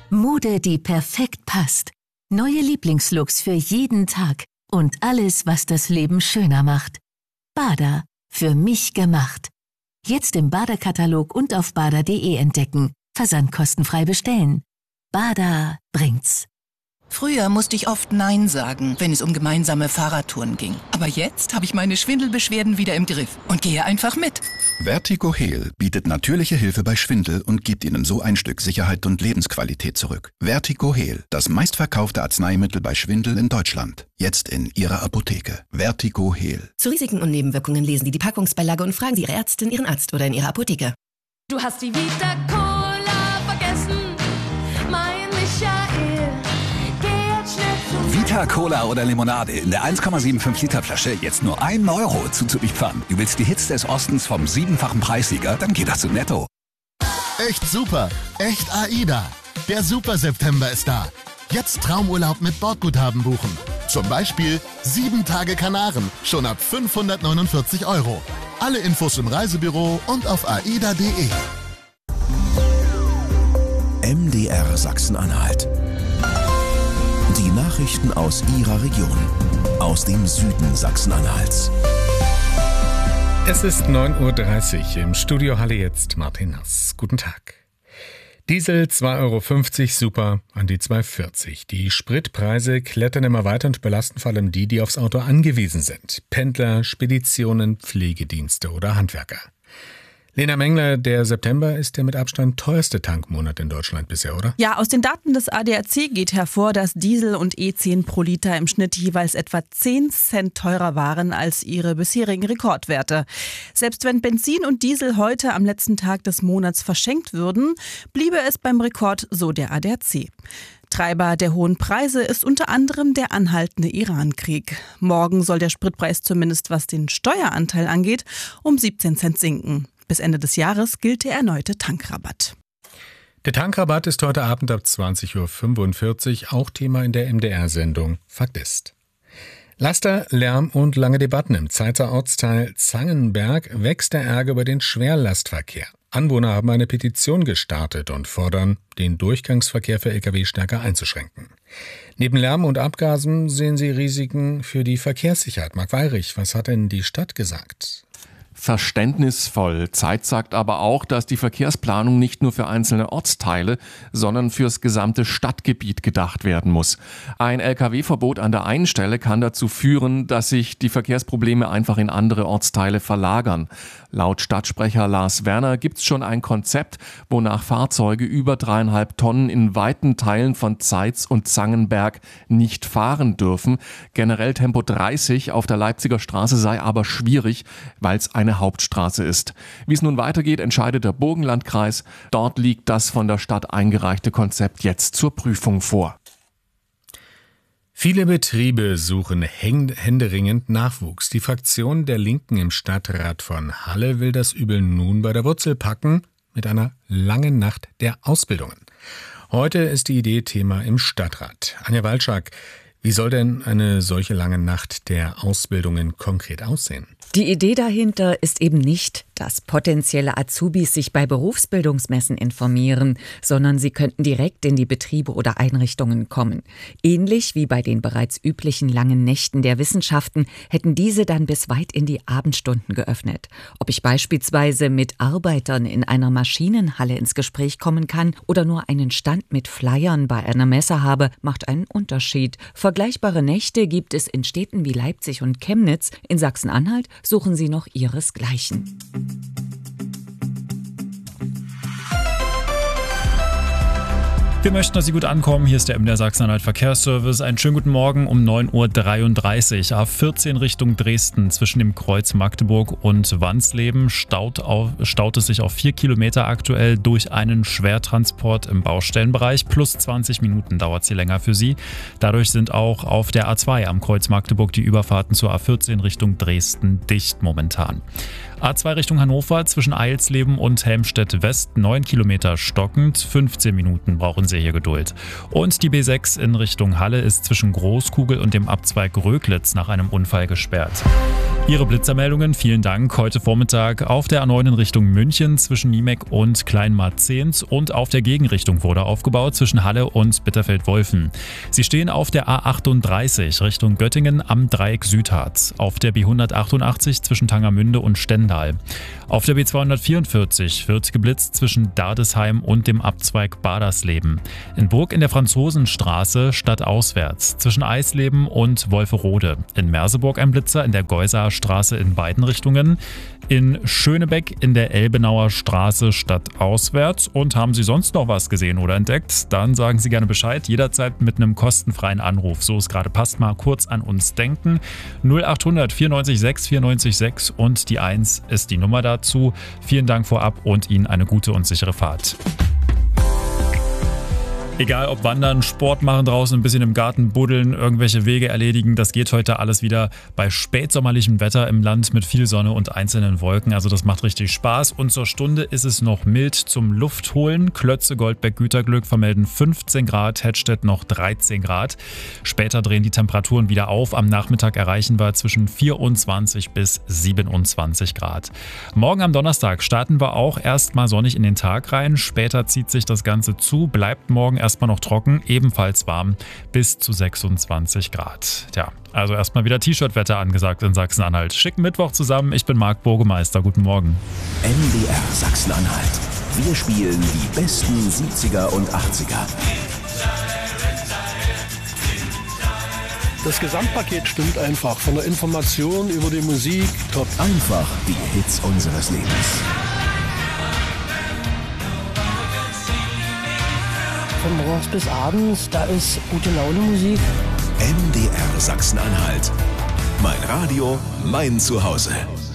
Mode, die perfekt passt. Neue Lieblingslooks für jeden Tag und alles, was das Leben schöner macht. Bada, für mich gemacht. Jetzt im Bada-Katalog und auf bada.de entdecken. Versandkostenfrei bestellen. Bada bringt's. Früher musste ich oft Nein sagen, wenn es um gemeinsame Fahrradtouren ging. Aber jetzt habe ich meine Schwindelbeschwerden wieder im Griff und gehe einfach mit. Vertigo Heal bietet natürliche Hilfe bei Schwindel und gibt Ihnen so ein Stück Sicherheit und Lebensqualität zurück. Vertigo Heal, das meistverkaufte Arzneimittel bei Schwindel in Deutschland. Jetzt in Ihrer Apotheke. Vertigo Heal. Zu Risiken und Nebenwirkungen lesen Sie die Packungsbeilage und fragen Sie Ihre Ärztin, Ihren Arzt oder in Ihrer Apotheke. Du hast die Vita Cola vergessen, mein Michael. Vita Cola oder Limonade in der 1,75 Liter Flasche jetzt nur 1 Euro zuzupfern. Du willst die Hits des Ostens vom 7-fachen Preissieger? Dann geht das zu Netto. Echt super, echt AIDA. Der Super September ist da. Jetzt Traumurlaub mit Bordguthaben buchen. Zum Beispiel 7 Tage Kanaren, schon ab 549 Euro. Alle Infos im Reisebüro und auf aida.de. MDR Sachsen-Anhalt. Die Nachrichten aus Ihrer Region, aus dem Süden Sachsen-Anhalts. Es ist 9.30 Uhr, im Studio Halle jetzt Martin Nass. Guten Tag. Diesel 2,50 Euro, super, an die 2,40 €. Die Spritpreise klettern immer weiter und belasten vor allem die aufs Auto angewiesen sind. Pendler, Speditionen, Pflegedienste oder Handwerker. Lena Mengler, der September ist der mit Abstand teuerste Tankmonat in Deutschland bisher, oder? Ja, aus den Daten des ADAC geht hervor, dass Diesel und E10 pro Liter im Schnitt jeweils etwa 10 Cent teurer waren als ihre bisherigen Rekordwerte. Selbst wenn Benzin und Diesel heute am letzten Tag des Monats verschenkt würden, bliebe es beim Rekord, so der ADAC. Treiber der hohen Preise ist unter anderem der anhaltende Iran-Krieg. Morgen soll der Spritpreis zumindest was den Steueranteil angeht, um 17 Cent sinken. Bis Ende des Jahres gilt der erneute Tankrabatt. Der Tankrabatt ist heute Abend ab 20.45 Uhr auch Thema in der MDR-Sendung Fakt ist. Laster, Lärm und lange Debatten im Zeitzer Ortsteil Zangenberg wächst der Ärger über den Schwerlastverkehr. Anwohner haben eine Petition gestartet und fordern, den Durchgangsverkehr für Lkw stärker einzuschränken. Neben Lärm und Abgasen sehen sie Risiken für die Verkehrssicherheit. Marc Weyrich, was hat denn die Stadt gesagt? Verständnisvoll. Zeit sagt aber auch, dass die Verkehrsplanung nicht nur für einzelne Ortsteile, sondern fürs gesamte Stadtgebiet gedacht werden muss. Ein Lkw-Verbot an der einen Stelle kann dazu führen, dass sich die Verkehrsprobleme einfach in andere Ortsteile verlagern. Laut Stadtsprecher Lars Werner gibt es schon ein Konzept, wonach Fahrzeuge über 3,5 Tonnen in weiten Teilen von Zeitz und Zangenberg nicht fahren dürfen. Generell Tempo 30 auf der Leipziger Straße sei aber schwierig, weil es eine Hauptstraße ist. Wie es nun weitergeht, entscheidet der Burgenlandkreis. Dort liegt das von der Stadt eingereichte Konzept jetzt zur Prüfung vor. Viele Betriebe suchen händeringend Nachwuchs. Die Fraktion der Linken im Stadtrat von Halle will das Übel nun bei der Wurzel packen mit einer langen Nacht der Ausbildungen. Heute ist die Idee Thema im Stadtrat. Anja Walczak, wie soll denn eine solche lange Nacht der Ausbildungen konkret aussehen? Die Idee dahinter ist eben nicht, dass potenzielle Azubis sich bei Berufsbildungsmessen informieren, sondern sie könnten direkt in die Betriebe oder Einrichtungen kommen. Ähnlich wie bei den bereits üblichen langen Nächten der Wissenschaften hätten diese dann bis weit in die Abendstunden geöffnet. Ob ich beispielsweise mit Arbeitern in einer Maschinenhalle ins Gespräch kommen kann oder nur einen Stand mit Flyern bei einer Messe habe, macht einen Unterschied. Vergleichbare Nächte gibt es in Städten wie Leipzig und Chemnitz. In Sachsen-Anhalt suchen sie noch ihresgleichen. Wir möchten, dass Sie gut ankommen. Hier ist der MDR Sachsen-Anhalt Verkehrsservice. Einen schönen guten Morgen um 9.33 Uhr. A14 Richtung Dresden zwischen dem Kreuz Magdeburg und Wansleben staut es sich auf 4 Kilometer aktuell durch einen Schwertransport im Baustellenbereich. Plus 20 Minuten dauert es hier länger für Sie. Dadurch sind auch auf der A2 am Kreuz Magdeburg die Überfahrten zur A14 Richtung Dresden dicht momentan. A2 Richtung Hannover zwischen Eilsleben und Helmstedt West 9 Kilometer stockend, 15 Minuten brauchen Sie hier Geduld. Und die B6 in Richtung Halle ist zwischen Großkugel und dem Abzweig Röglitz nach einem Unfall gesperrt. Ihre Blitzermeldungen, vielen Dank. Heute Vormittag auf der A9 in Richtung München zwischen Niemek und Kleinmarzehns und auf der Gegenrichtung wurde aufgebaut zwischen Halle und Bitterfeld-Wolfen. Sie stehen auf der A38 Richtung Göttingen am Dreieck Südharz, auf der B188 zwischen Tangermünde und Stendal. Auf der B244 wird geblitzt zwischen Dardesheim und dem Abzweig Badersleben. In Burg in der Franzosenstraße stadtauswärts zwischen Eisleben und Wolferode. In Merseburg ein Blitzer in der Geusaer Straße in beiden Richtungen. In Schönebeck in der Elbenauer Straße stadtauswärts. Und haben Sie sonst noch was gesehen oder entdeckt? Dann sagen Sie gerne Bescheid, jederzeit mit einem kostenfreien Anruf. So es gerade passt, mal kurz an uns denken. 0800 94 6 94 6 und die 1 ist die Nummer dazu. Vielen Dank vorab und Ihnen eine gute und sichere Fahrt. Egal ob wandern, Sport machen draußen, ein bisschen im Garten buddeln, irgendwelche Wege erledigen, das geht heute alles wieder bei spätsommerlichem Wetter im Land mit viel Sonne und einzelnen Wolken. Also das macht richtig Spaß und zur Stunde ist es noch mild zum Luftholen. Klötze, Goldbeck, Güterglück vermelden 15 Grad, Hettstedt noch 13 Grad. Später drehen die Temperaturen wieder auf. Am Nachmittag erreichen wir zwischen 24 bis 27 Grad. Morgen am Donnerstag starten wir auch erstmal sonnig in den Tag rein. Später zieht sich das Ganze zu, bleibt morgen erstmal noch trocken, ebenfalls warm, bis zu 26 Grad. Tja, also erstmal wieder T-Shirt-Wetter angesagt in Sachsen-Anhalt. Schicken Mittwoch zusammen, ich bin Marc Burgemeister, guten Morgen. MDR Sachsen-Anhalt. Wir spielen die besten 70er und 80er. Das Gesamtpaket stimmt einfach, von der Information über die Musik, top. Einfach die Hits unseres Lebens. Von morgens bis abends, da ist gute Laune Musik. MDR Sachsen-Anhalt. Mein Radio, mein Zuhause.